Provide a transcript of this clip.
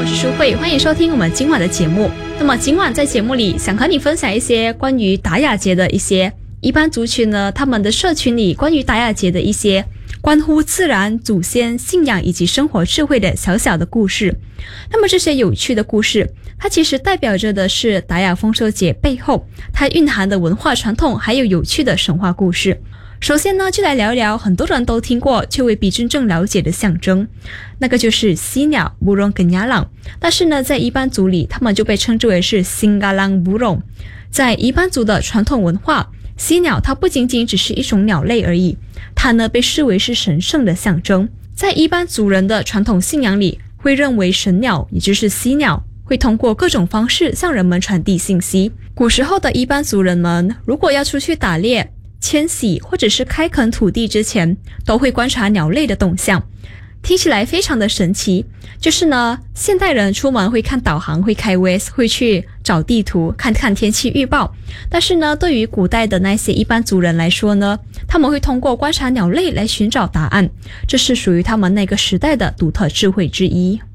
我是舒慧，欢迎收听我们今晚的节目。那么今晚在节目里想和你分享一些关于达雅节的一些一般族群呢，他们的社群里关于达雅节的一些关乎自然、祖先、信仰以及生活智慧的小小的故事。那么这些有趣的故事，它其实代表着的是达雅丰收节背后它蕴含的文化传统，还有有趣的神话故事。首先呢，就来聊聊很多人都听过却未必真正了解的象征，那个就是犀鸟 burung kenyalang。 但是呢，在伊班族里他们就被称之为是 Singgalang burung。 在伊班族的传统文化，犀鸟它不仅仅只是一种鸟类而已，它呢被视为是神圣的象征。在伊班族人的传统信仰里，会认为神鸟也就是犀鸟会通过各种方式向人们传递信息。古时候的伊班族人们如果要出去打猎、迁徙或者是开垦土地之前，都会观察鸟类的动向。听起来非常的神奇，就是呢，现代人出门会看导航，会开 Waze， 会去找地图看看天气预报。但是呢，对于古代的那些伊班族人来说呢，他们会通过观察鸟类来寻找答案，这是属于他们那个时代的独特智慧之一。